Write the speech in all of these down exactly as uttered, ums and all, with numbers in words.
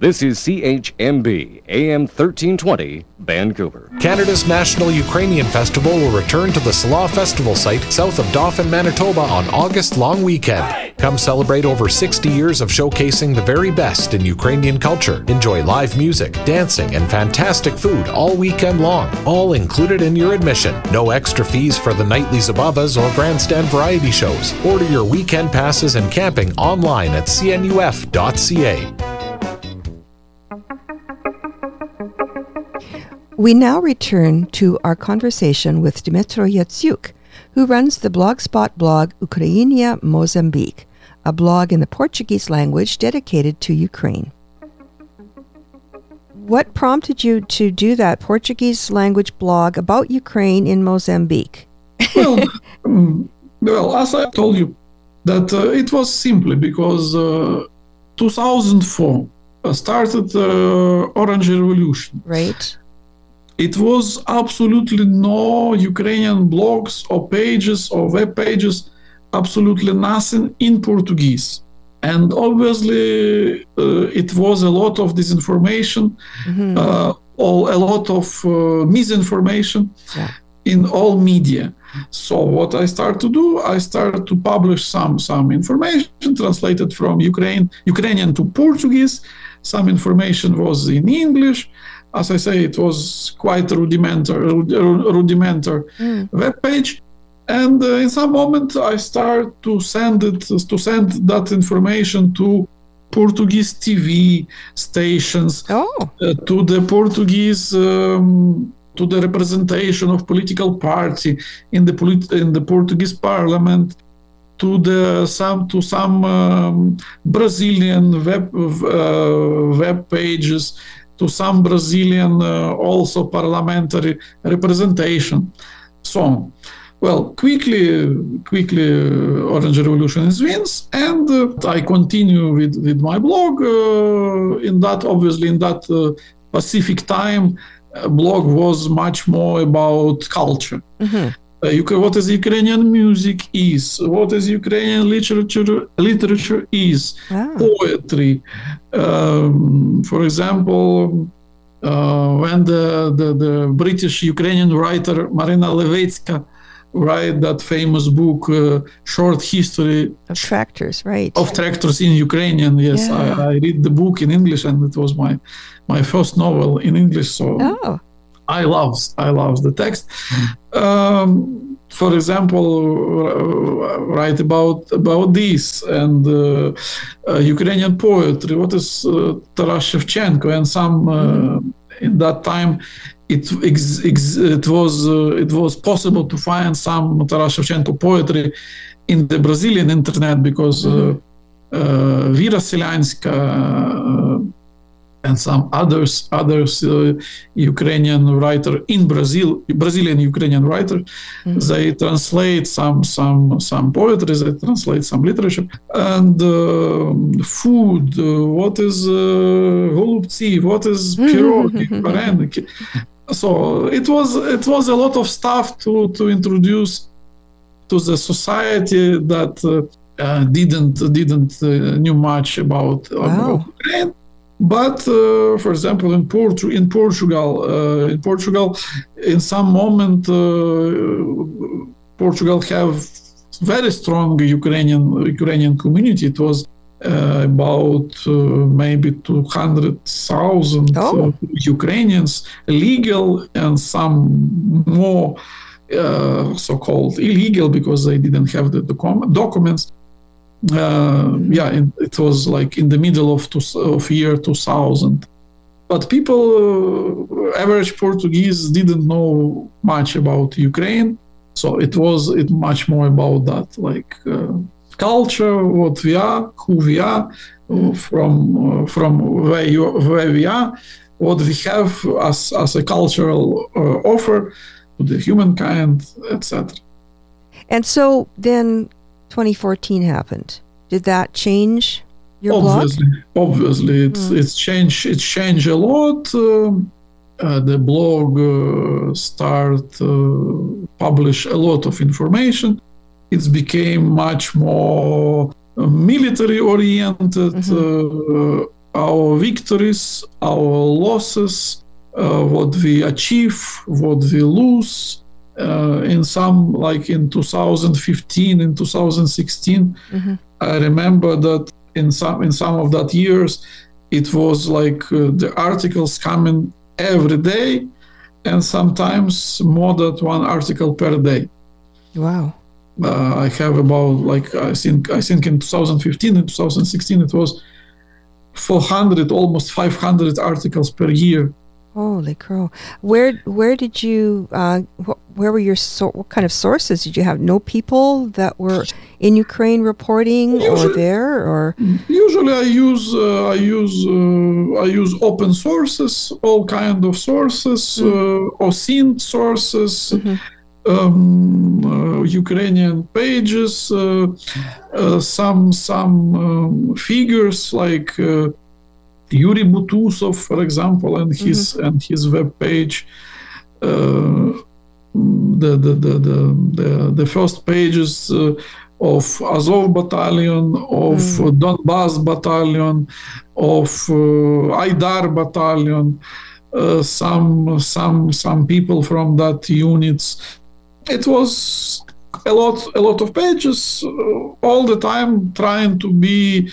This is C H M B, A M thirteen twenty, Vancouver. Canada's National Ukrainian Festival will return to the Salah Festival site south of Dauphin, Manitoba on August long weekend. Come celebrate over sixty years of showcasing the very best in Ukrainian culture. Enjoy live music, dancing, and fantastic food all weekend long, all included in your admission. No extra fees for the nightly Zabavas or grandstand variety shows. Order your weekend passes and camping online at c n u f dot c a. We now return to our conversation with Dmytro Yatsiuk, who runs the Blogspot blog Ukrainia Mozambique, a blog in the Portuguese language dedicated to Ukraine. What prompted you to do that Portuguese language blog about Ukraine in Mozambique? well, um, well, as I told you, that uh, it was simply because uh, two thousand four uh, started the uh, Orange Revolution. Right. It was absolutely no Ukrainian blogs or pages or web pages, absolutely nothing in Portuguese. And obviously, uh, it was a lot of disinformation, mm-hmm. uh, or a lot of uh, misinformation yeah. in all media. So what I started to do, I started to publish some some information translated from Ukraine, Ukrainian to Portuguese. Some information was in English. As I say, it was quite a rudimentary, rudimentary mm. web page, and uh, in some moment I start to send it to send that information to Portuguese T V stations, oh. uh, to the Portuguese, um, to the representation of political party in the polit- in the Portuguese Parliament, to the some to some um, Brazilian web uh, web pages. To some Brazilian uh, also parliamentary representation, so on. Well, quickly, quickly, uh, Orange Revolution wins, and uh, I continue with, with my blog. Uh, in that, obviously, in that uh, Pacific time, uh, blog was much more about culture. Mm-hmm. Uh, what is Ukrainian music is, what is Ukrainian literature literature is, wow. Poetry. Um, for example, uh, when the, the, the British Ukrainian writer Marina Levitska write that famous book, uh, Short History of Tractors, right? Of Tractors in Ukrainian, yes. Yeah. I, I read the book in English, and it was my, my first novel in English, so... Oh. I love I love the text. Um, for example, uh, write about about this and uh, uh, Ukrainian poetry. What is uh, Taras Shevchenko and some uh, mm-hmm. in that time it ex, ex, it was uh, it was possible to find some Taras Shevchenko poetry in the Brazilian internet because mm-hmm. uh, uh, Vera Selyanska. Uh, and some others, others uh, Ukrainian writer in Brazil, Brazilian Ukrainian writer, mm-hmm. they translate some some some poetry, they translate some literature, and uh, food. Uh, what is golubtsi? Uh, what is pierogi, vareniki? So it was it was a lot of stuff to to introduce to the society that uh, uh, didn't didn't uh, knew much about, wow. about Ukraine. But, uh, for example, in, Portu- in Portugal, uh, in Portugal, in some moment, uh, Portugal have very strong Ukrainian Ukrainian community. It was uh, about uh, maybe two hundred thousand oh. uh, Ukrainians, legal, and some more uh, so-called illegal because they didn't have the docu- documents. Uh, yeah, it, it was like in the middle of, two, of year two thousand. But people, uh, average Portuguese, didn't know much about Ukraine. So it was it much more about that, like uh, culture, what we are, who we are, uh, from uh, from where, you, where we are, what we have as, as a cultural uh, offer to the humankind, et cetera. And so then twenty fourteen happened. Did that change your obviously, blog? Obviously, it's mm. it's changed. It's changed a lot. Um, uh, the blog uh, start uh, publish a lot of information. It's became much more uh, military oriented. Mm-hmm. Uh, our victories, our losses, uh, what we achieve, what we lose. Uh, in some, like in two thousand fifteen, in two thousand sixteen, mm-hmm. I remember that in some in some of that years, it was like uh, the articles coming every day, and sometimes more than one article per day. Wow. Uh, I have about like I think I think in two thousand fifteen and two thousand sixteen it was four hundred, almost five hundred articles per year. Holy crow! Where where did you? Uh, wh- where were your so- what kind of sources did you have? No people that were in Ukraine reporting usually, or there, or usually I use uh, I use uh, I use open sources, all kind of sources, mm. uh, O S I N T sources, mm-hmm. um, uh, Ukrainian pages, uh, uh, some some um, figures like. Uh, Yuri Butusov, for example, and his mm-hmm. and his web page, uh, the, the, the the the the first pages uh, of Azov Battalion, of mm. Donbas Battalion, of uh, Aidar Battalion, uh, some some some people from that units. It was a lot a lot of pages uh, all the time, trying to be.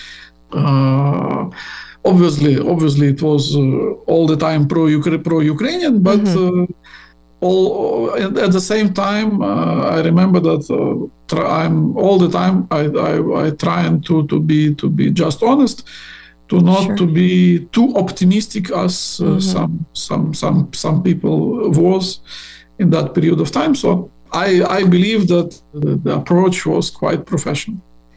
Uh, Obviously, obviously, it was uh, all the time pro pro Ukrainian, but mm-hmm. uh, all at, at the same time, uh, I remember that uh, try, I'm all the time I I, I trying to to be to be just honest, to not sure. to be too optimistic as uh, mm-hmm. some some some some people was in that period of time. So I I believe that the, the approach was quite professional.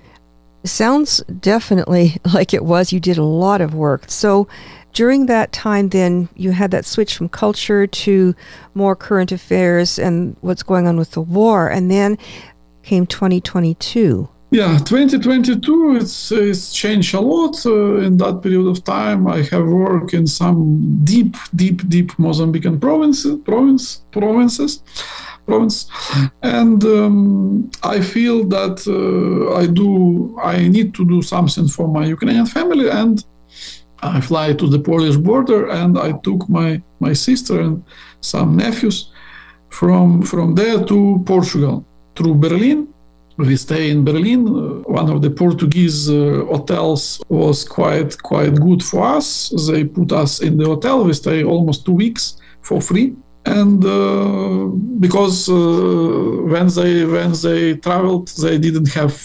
Sounds definitely like it was. You did a lot of work. So during that time, then, you had that switch from culture to more current affairs and what's going on with the war. And then came twenty twenty-two. Yeah, twenty twenty-two, it's, it's changed a lot. Uh, in that period of time, I have worked in some deep, deep, deep Mozambican provinces, province, provinces. province and um, I feel that uh, I do I need to do something for my Ukrainian family, and I fly to the Polish border, and I took my my sister and some nephews from from there to Portugal through Berlin. We stay in Berlin. Uh, one of the Portuguese uh, hotels was quite quite good for us. They put us in the hotel. We stay almost two weeks for free. And uh, because uh, when they when they traveled, they didn't have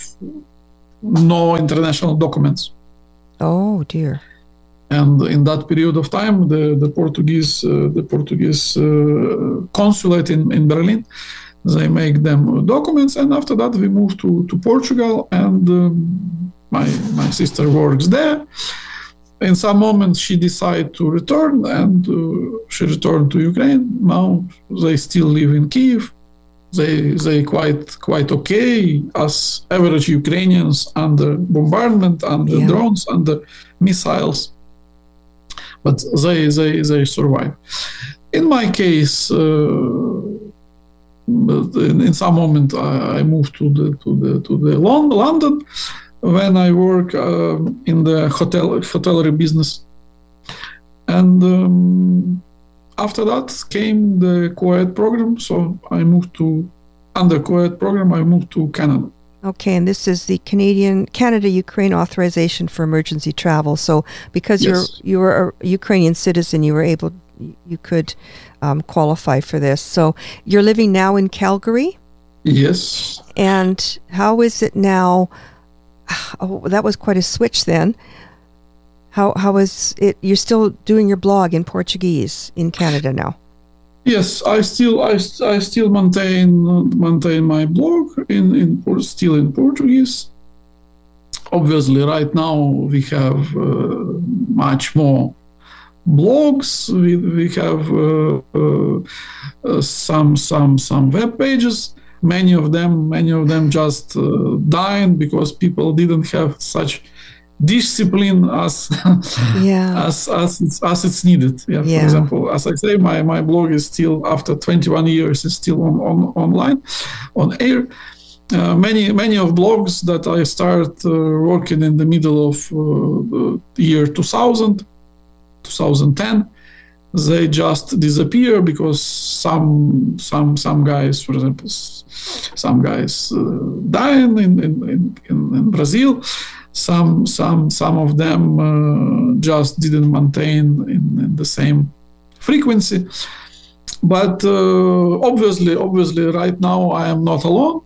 no international documents. Oh dear! And in that period of time, the the Portuguese uh, the Portuguese uh, consulate in, in Berlin, they make them documents, and after that we moved to, to Portugal, and um, my my sister works there. In some moment, she decided to return, and uh, she returned to Ukraine. Now they still live in Kyiv. They they quite quite okay as average Ukrainians under bombardment, under yeah. drones, under missiles. But they they they survive. In my case, uh, in, in some moment, I, I moved to the to the to the London. When I work uh, in the hotel hotelry business, and um, after that came the co-ed program. So I moved to under co-ed program. I moved to Canada. Okay, and this is the Canadian Canada Ukraine Authorization for Emergency Travel. So because yes. you're you were a Ukrainian citizen, you were able you could um, qualify for this. So you're living now in Calgary. Yes. And how is it now? Oh, that was quite a switch then. How how is it? You're still doing your blog in Portuguese in Canada now? Yes, I still I, I still maintain maintain my blog in in still in Portuguese. Obviously, right now we have uh, much more blogs. We we have uh, uh, uh, some some some web pages. Many of them, many of them just uh, died because people didn't have such discipline as yeah. as as it's, as it's needed. Yeah, yeah. For example, as I say, my, my blog is still after twenty-one years is still on, on online, on air. uh, many many of blogs that I start uh, working in the middle of uh, the year two thousand, twenty ten, they just disappear because some some some guys, for example, some guys uh, dying in in, in in Brazil. Some some some of them uh, just didn't maintain in, in the same frequency. But uh, obviously, obviously, right now I am not alone.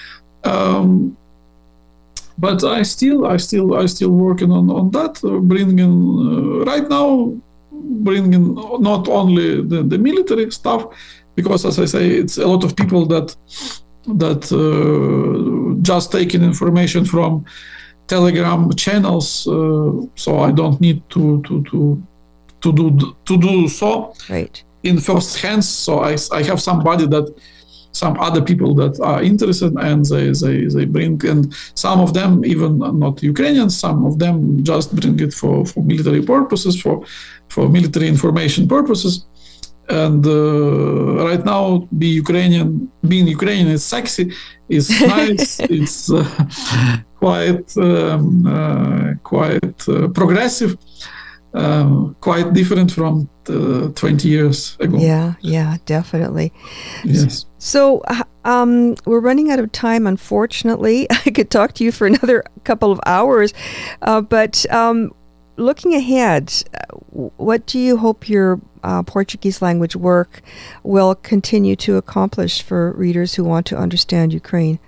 Um, but I still, I still, I still working on on that, uh, bringing uh, right now, bringing not only the, the military stuff, because as I say, it's a lot of people that that uh, just taking information from Telegram channels, uh, so I don't need to to to to do to do so Right. in first hands. So I, I have somebody that some other people that are interested, and they, they they bring, and some of them even not Ukrainians, some of them just bring it for, for military purposes, for for military information purposes. And uh, right now, be Ukrainian, being Ukrainian is sexy, is nice, it's uh, quite um, uh, quite uh, progressive, uh, quite different from uh, twenty years ago. Yeah, yeah, definitely. Yes. So uh, um, we're running out of time, unfortunately. I could talk to you for another couple of hours, uh, but um, looking ahead, what do you hope your uh, Portuguese language work will continue to accomplish for readers who want to understand Ukraine?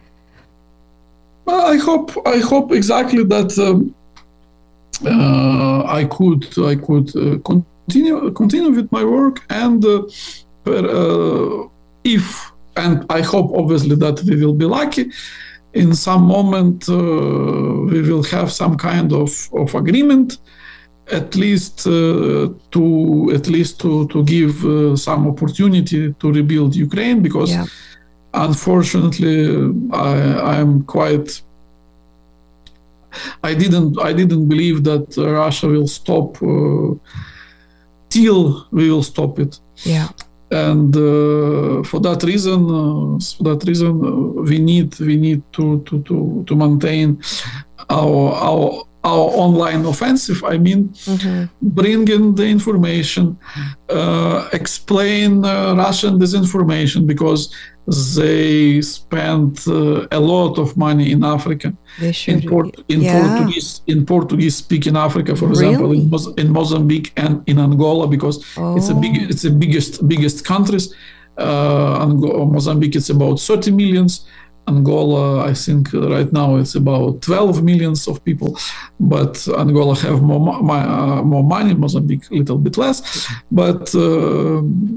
Well, I hope I hope exactly that um, uh, I could I could uh, continue continue with my work, and uh, uh, if and I hope obviously that we will be lucky. In some moment, uh, we will have some kind of, of agreement, at least uh, to at least to to give uh, some opportunity to rebuild Ukraine, because Yeah. unfortunately I I am quite I didn't I didn't believe that uh, Russia will stop uh, till we will stop it. Yeah. And uh, for that reason, uh, for that reason, uh, we need we need to to to to maintain our our our online offensive. I mean, Mm-hmm. bring in the information, uh, explain uh, Russian disinformation, because they spend uh, a lot of money in Africa, They should. in Port in Yeah. Portuguese in Portuguese speaking Africa, for example, Really? in, Moz- in Mozambique and in Angola, because it's a big Oh. it's the biggest biggest countries. Uh, Ango- Mozambique it's about thirty millions. Angola, I think uh, right now it's about twelve millions of people, but Angola have more mo- uh, more money, Mozambique a little bit less. But uh,